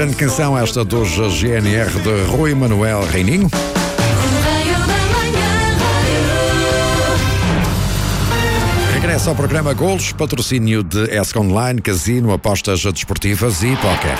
grande canção esta dos GNR de Rui Manuel Reininho. Regressa ao programa Golos, patrocínio de ESC Online, Casino, apostas desportivas e póquer.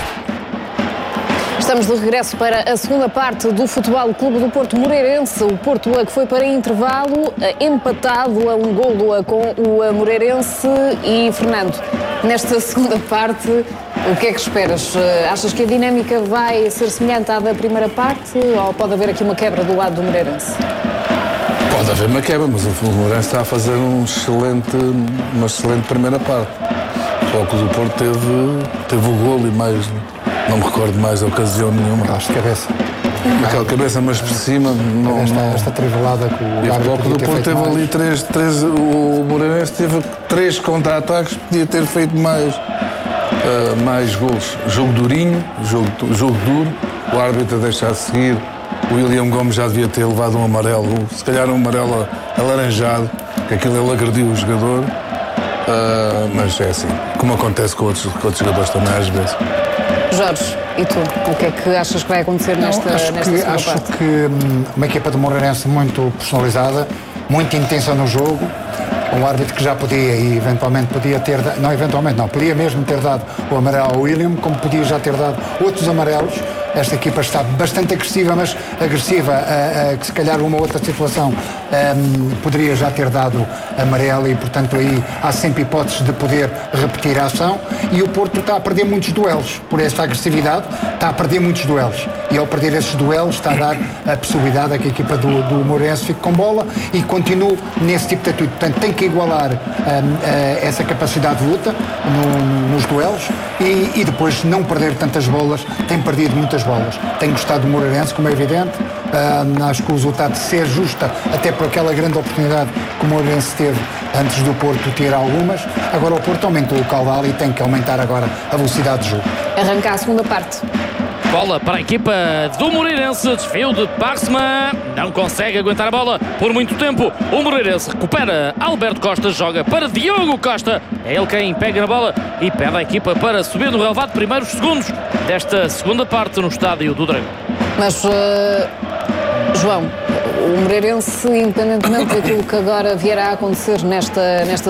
Estamos de regresso para a segunda parte do Futebol Clube do Porto Moreirense. O Porto que foi para intervalo empatado a 1-golo com o Moreirense. E Fernando, nesta segunda parte, o que é que esperas? Achas que a dinâmica vai ser semelhante à da primeira parte ou pode haver aqui uma quebra do lado do Moreirense? Pode haver uma quebra, mas o Moreirense está a fazer uma excelente primeira parte. Só que o Porto teve o golo e mais, não me recordo mais da ocasião nenhuma. Acho de cabeça. Aquela cabeça, mas por cima não. Esta trivelada que o árbitro do Porto teve ali três. O Moreirense teve 3 contra-ataques, podia ter feito mais golos. Jogo durinho, jogo duro, o árbitro a deixar de seguir. O William Gomes já devia ter levado um amarelo, se calhar um amarelo alaranjado, que aquilo ele agrediu o jogador, mas é assim, como acontece com outros jogadores também às vezes. Jorge, e tu? O que é que achas que vai acontecer nesta segunda parte? Acho que uma equipa de Moreirense muito personalizada, muito intensa no jogo, um árbitro que já podia e eventualmente podia ter podia mesmo ter dado o amarelo ao William, como podia já ter dado outros amarelos. Esta equipa está bastante agressiva, mas agressiva, que se calhar uma outra situação poderia já ter dado amarelo e, portanto, aí há sempre hipóteses de poder repetir a ação. E o Porto está a perder muitos duelos por esta agressividade, está a perder muitos duelos. E ao perder esses duelos está a dar a possibilidade a que a equipa do Moreirense fique com bola e continue nesse tipo de atitude. Portanto, tem que igualar essa capacidade de luta nos duelos e depois não perder tantas bolas. Tem perdido muitas bolas. Tenho gostado do Moreirense, como é evidente. Acho que o resultado ser justa, até por aquela grande oportunidade que o Moreirense teve antes do Porto ter algumas. Agora o Porto aumentou o caudal e tem que aumentar agora a velocidade de jogo. Arranca a segunda parte. Bola para a equipa do Moreirense, desvio de Parsma, não consegue aguentar a bola por muito tempo. O Moreirense recupera, Alberto Costa joga para Diogo Costa, é ele quem pega na bola e pede a equipa para subir no relevado primeiros segundos desta segunda parte no estádio do Dragão. Mas, João, o Moreirense, independentemente daquilo que agora vierá a acontecer nesta